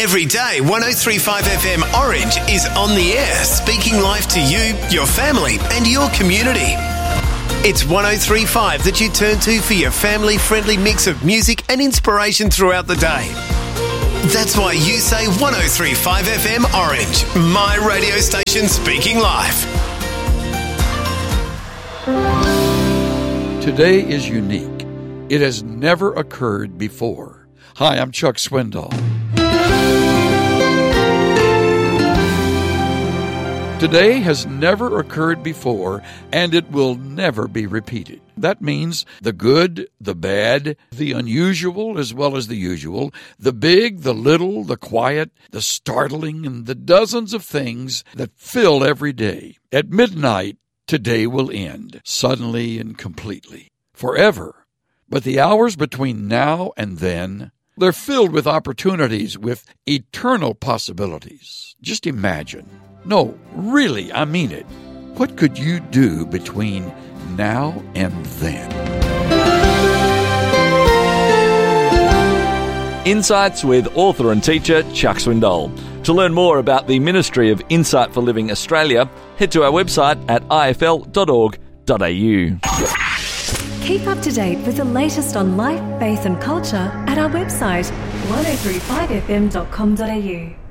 Every day, 103.5 FM Orange is on the air, speaking life to you, your family and your community. It's 103.5 that you turn to for your family-friendly mix of music and inspiration throughout the day. That's why you say 103.5 FM Orange, my radio station speaking life. Today is unique. It has never occurred before. Hi, I'm Chuck Swindoll. Today has never occurred before, and it will never be repeated. That means the good, the bad, the unusual as well as the usual, the big, the little, the quiet, the startling, and the dozens of things that fill every day. At midnight, today will end, suddenly and completely, forever. But the hours between now and then, they're filled with opportunities, with eternal possibilities. Just imagine. No, really, I mean it. What could you do between now and then? Insights with author and teacher Chuck Swindoll. To learn more about the Ministry of Insight for Living Australia, head to our website at ifl.org.au. Keep up to date with the latest on life, faith and culture at our website 1035fm.com.au.